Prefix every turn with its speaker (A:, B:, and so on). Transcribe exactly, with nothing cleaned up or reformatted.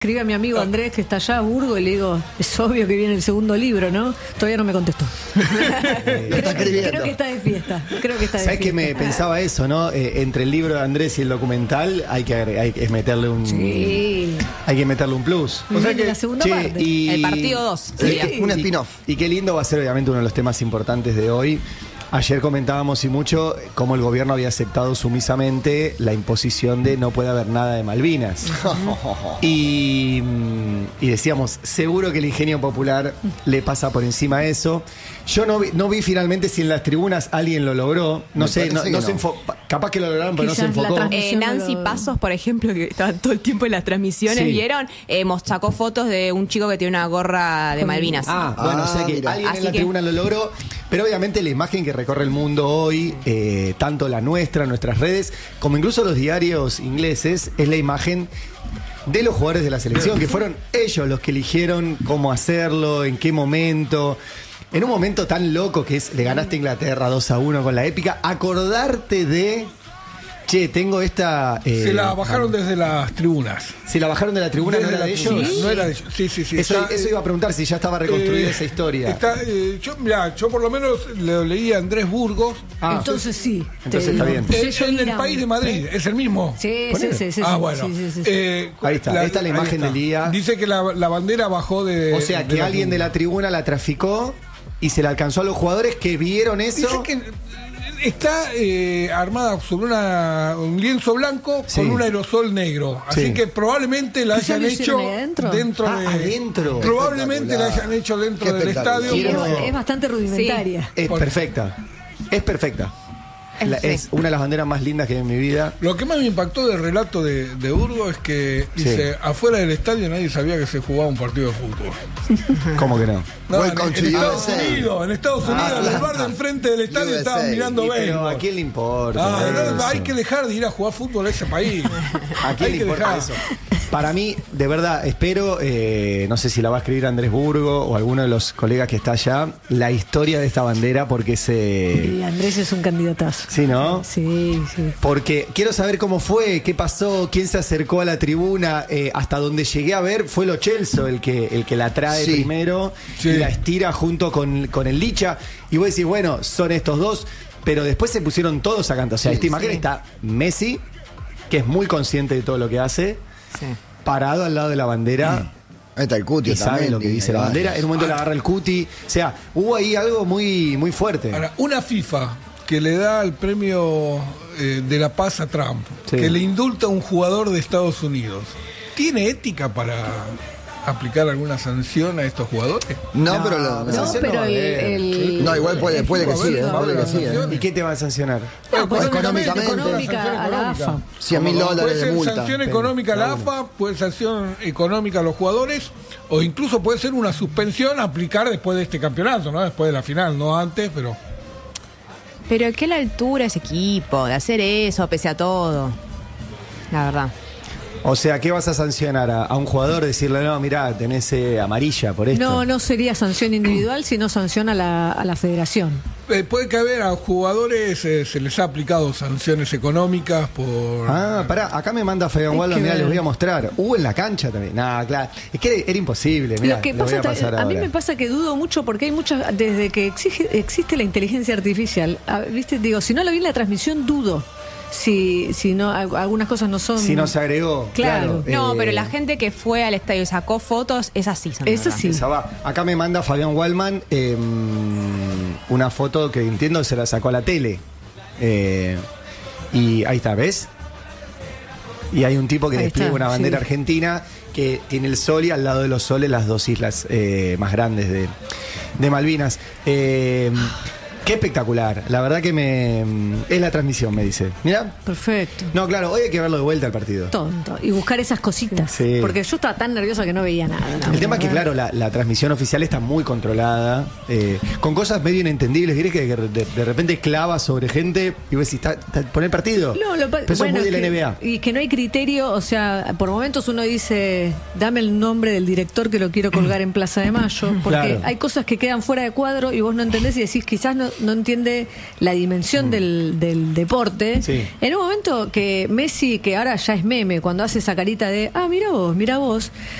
A: Escribe a mi amigo Andrés, que está allá a Burgo, y le digo, es obvio que viene el segundo libro, ¿no? Todavía no me contestó.
B: Lo está escribiendo.
A: Creo que está de fiesta. Creo que está de
C: ¿Sabes
A: fiesta.
C: que me pensaba eso, no? Eh, entre el libro de Andrés y el documental hay que, agregar, hay que meterle un...
A: Sí.
C: Hay que meterle un plus.
A: O sea que la segunda
C: Che,
A: parte.
C: y-
D: El partido dos.
B: Sí,
D: sería.
B: un spin-off.
C: Y qué lindo va a ser obviamente uno de los temas importantes de hoy. Ayer comentábamos y mucho cómo el gobierno había aceptado sumisamente la imposición de no puede haber nada de Malvinas. y, y decíamos, seguro que el ingenio popular le pasa por encima eso. Yo no vi, no vi finalmente si en las tribunas alguien lo logró. No
B: Me
C: sé, no,
B: parece
C: no
B: que
C: se
B: no.
C: enfo- capaz que lo lograron, pero no se
A: Quizás la
C: enfocó.
A: transmisión-
D: Eh, Nancy
A: lo-
D: Pasos, por ejemplo, que estaba todo el tiempo en las transmisiones,
C: Sí.
D: ¿vieron? Eh, mos- sacó fotos de un chico que tiene una gorra de
A: Con-
D: Malvinas.
C: Ah, bueno,
B: Ah,
C: o sea que
B: mira.
C: alguien
D: Así
C: en la
D: que-
C: tribuna lo logró, pero obviamente la imagen que recorre el mundo hoy, eh, tanto la nuestra, nuestras redes, como incluso los diarios ingleses, es la imagen de los jugadores de la selección, que fueron ellos los que eligieron cómo hacerlo, en qué momento. En un momento tan loco que es, le ganaste a Inglaterra dos a uno con la épica, acordarte de... Che, tengo esta... eh,
E: Se la bajaron desde las tribunas.
C: ¿Se la bajaron de la tribuna? ¿No
E: Desde
C: era de
E: la
C: ellos?
E: tribuna. No era de ellos. Sí, sí, sí.
C: Eso,
E: Está,
C: eso
E: eh,
C: iba a preguntar si ya estaba reconstruida
E: eh,
C: esa historia.
E: Está, eh, yo, mirá, yo por lo menos lo leí a Andrés Burgos.
C: Ah.
A: Entonces sí.
C: Entonces
A: te
C: está
A: digo.
C: bien.
E: Eh,
A: Sello
E: en el
A: Irán.
E: país de Madrid, es el mismo.
A: Sí, sí,
C: Ponele.
A: sí, sí.
E: ah,
A: sí,
E: bueno.
A: sí, sí, sí.
E: Eh,
C: Ahí está, esta es la
E: ahí
C: imagen
E: está.
C: del día.
E: Dice que la, la bandera bajó de.
C: O sea, que
E: la
C: alguien de
E: tribuna.
C: la tribuna la traficó y se la alcanzó a los jugadores que vieron
E: Dice
C: eso.
E: que está eh, armada sobre una, un lienzo blanco
C: Sí.
E: con un aerosol negro. Así
C: Sí.
E: que probablemente la
A: ¿Quizá
E: hayan
A: lo
E: hecho
A: hicieron ahí adentro?
E: dentro
C: Ah,
E: de.
C: adentro.
E: Probablemente la
B: Espectacular.
E: hayan hecho dentro
B: Qué
E: del
B: espectacular.
E: estadio.
A: Y es,
C: Quiero-
A: es bastante rudimentaria.
C: Es
E: Porque-
C: perfecta. Es perfecta.
D: Es-
C: La-
D: sí.
C: es una de las banderas más lindas que hay en mi vida.
E: Lo que más me impactó del relato de, de Burgo es que dice,
C: Sí.
E: afuera del estadio nadie sabía que se jugaba un partido de fútbol.
C: ¿Cómo que no?
E: No, en,
B: Welcome
E: en
B: to
E: Estados
B: U S A.
E: Unidos, en Estados Unidos, en el
B: Atlanta.
E: bar de enfrente del estadio
B: U S A.
E: estaban mirando
C: Y, pero
E: béisbol.
C: ¿a quién le importa?
E: Ah, no,
C: eso?
E: hay que dejar de ir a jugar fútbol a ese país.
C: ¿A quién
E: Hay
C: le
E: que
C: importa
E: dejar.
C: eso? Para mí, de verdad, espero, eh, no sé si la va a escribir Andrés Burgo o alguno de los colegas que está allá, la historia de esta bandera, porque se...
A: Y Andrés es un candidatazo.
C: Sí, ¿no?
A: Sí, sí.
C: Porque quiero saber cómo fue, qué pasó, quién se acercó a la tribuna, eh, hasta donde llegué a ver fue Lo Celso el que, el que la trae
B: Sí.
C: primero
E: Sí.
C: y la estira junto con, con el Licha. Y vos decís, bueno, son estos dos, pero después se pusieron todos a cantar. O sea,
B: Sí,
C: esta imagen
D: sí.
C: está Messi, que es muy consciente de todo lo que hace,
D: Sí.
C: parado al lado de la bandera.
B: Ahí está el Cuti
C: Y sabe
B: también.
C: lo que
B: y
C: dice la
B: ahí va.
C: bandera. En un momento le agarra el cuti. O sea, hubo ahí algo muy, muy fuerte.
E: Ahora, una FIFA que le da el premio eh, de la paz a Trump,
C: Sí.
E: que le indulta a un jugador de Estados Unidos, ¿tiene ética para aplicar alguna sanción a estos jugadores?
B: No, pero lo-
C: no,
A: No,
C: sí,
A: pero
C: no,
A: el,
C: eh,
A: el-
B: No, igual puede, puede que
E: Va a
B: sí,
E: haber-
B: eh,
E: va a
B: puede
E: haber
B: que sí. eh.
E: sanciones.
C: ¿Y qué te va a sancionar?
A: No, pues,
B: económicamente.
A: económica a la AFA.
B: cien mil dólares
E: Puede
B: de
E: ser
B: multa.
E: sanción económica a la AFA, puede ser sanción económica a los jugadores, o incluso puede ser una suspensión a aplicar después de este campeonato, ¿no? Después de la final, no antes, pero...
D: Pero qué la altura ese equipo de hacer eso pese a todo. La verdad.
C: O sea, ¿qué vas a sancionar? ¿A, a un jugador? Decirle, no, mirá, tenés eh, amarilla por esto.
A: No, no sería sanción individual, sino sanción a la, a la federación.
E: Eh, puede que haber a jugadores, eh, se les ha aplicado sanciones económicas por...
C: Ah, pará, acá me manda Fabián
A: Hay
C: Waldo,
A: que
C: mirá,
A: ver.
C: les voy a mostrar. Hubo en la cancha también. Nah, claro. Es que era, era imposible, mirá,
A: Lo que
C: lo voy
A: pasa,
C: a pasar
A: a mí
C: ahora.
A: me pasa que dudo mucho porque hay muchas, desde que exige- existe la inteligencia artificial, a- viste, digo, si no lo vi en la transmisión, dudo. Si, si no, al- algunas cosas no son.
C: Si no se agregó,
A: Claro.
C: claro.
D: No,
C: eh,
D: pero la gente que fue al estadio y sacó fotos, es así. son,
A: Es
D: la verdad.
A: así.
C: Esa va. Acá me manda Fabián Wallman eh, una foto que entiendo se la sacó a la tele. Eh, y ahí está, ¿ves? Y hay un tipo que
A: Ahí
C: despliega
A: está,
C: una bandera
A: sí.
C: argentina que tiene el sol y al lado de los soles las dos islas eh, más grandes de, de Malvinas. Eh, qué espectacular. La verdad que me es la transmisión, me dice. Mira.
A: Perfecto.
C: No, claro, hoy hay que verlo de vuelta al partido.
A: Tonto. Y buscar esas cositas.
C: Sí.
A: Porque yo estaba tan nerviosa que no veía nada.
C: El tema es que, claro, la, la transmisión oficial está muy controlada, eh, con cosas medio inentendibles. ¿Viste que de, de repente clava sobre gente y vos decís, ¿está, está, pon el partido?
A: No, lo pa-
C: Pero eso
A: bueno,
C: es muy de la
A: que-
C: N B A.
A: Y que no hay criterio, o sea, por momentos uno dice, dame el nombre del director que lo quiero colgar en Plaza de Mayo, porque
C: Claro.
A: hay cosas que quedan fuera de cuadro y vos no entendés y decís, quizás no, no entiende la dimensión
C: Mm.
A: del, del deporte.
C: Sí.
A: En un momento que Messi, que ahora ya es meme, cuando hace esa carita de, ah, mira vos, mira vos,